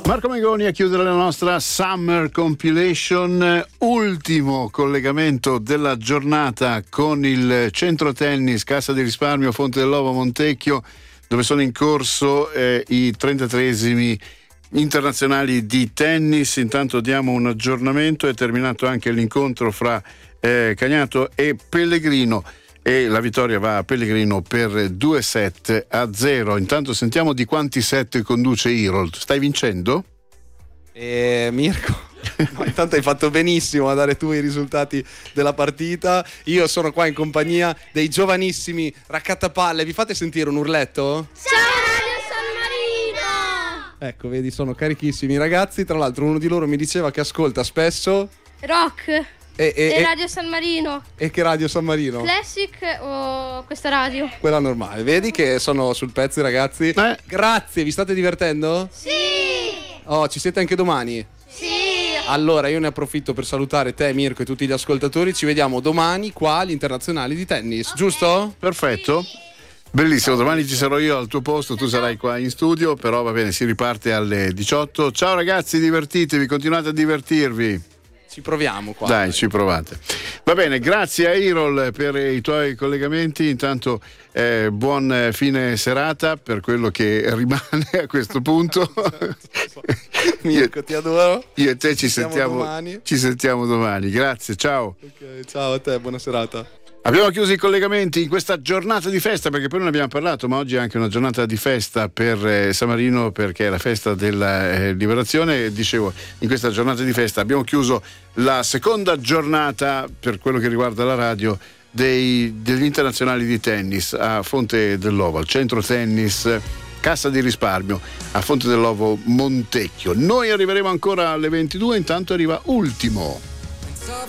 Marco Mengoni a chiudere la nostra Summer Compilation, ultimo collegamento della giornata con il centro tennis Cassa di Risparmio Fonte dell'Ovo Montecchio, dove sono in corso i 33esimi internazionali di tennis. Intanto diamo un aggiornamento: è terminato anche l'incontro fra Cagnato e Pellegrino e la vittoria va a Pellegrino per 2-7-0. Intanto sentiamo di quanti set conduce Irold. Stai vincendo? Mirko, no, intanto hai fatto benissimo a dare tu i risultati della partita. Io sono qua in compagnia dei giovanissimi raccattapalle. Vi fate sentire un urletto? Ciao Radio San Marino! Ecco, vedi, sono carichissimi ragazzi. Tra l'altro uno di loro mi diceva che ascolta spesso Rock e Radio San Marino. E che Radio San Marino? Classic o questa radio? Quella normale. Vedi che sono sul pezzo i ragazzi? Grazie, vi state divertendo? Sì! Oh, ci siete anche domani? Sì! Allora io ne approfitto per salutare te, Mirko, e tutti gli ascoltatori. Ci vediamo domani qua agli internazionali di tennis, giusto? Perfetto. Bellissimo, domani ci sarò io al tuo posto, tu sarai qua in studio, però va bene, si riparte alle 18. Ciao ragazzi, divertitevi, continuate a divertirvi. Ci proviamo qua. Dai, ci provate. Va bene, grazie a Irol per i tuoi collegamenti. Intanto buon fine serata per quello che rimane a questo punto. Mirko, ti adoro. Io e te ci sentiamo domani. Grazie, ciao. Ok, ciao a te, buona serata. Abbiamo chiuso i collegamenti in questa giornata di festa, perché poi non abbiamo parlato, ma oggi è anche una giornata di festa per San Marino, perché è la festa della liberazione. Dicevo, in questa giornata di festa abbiamo chiuso la seconda giornata per quello che riguarda la radio degli internazionali di tennis a Fonte dell'Ovo, al centro tennis Cassa di Risparmio a Fonte dell'Ovo Montecchio. Noi arriveremo ancora alle 22, intanto arriva Ultimo.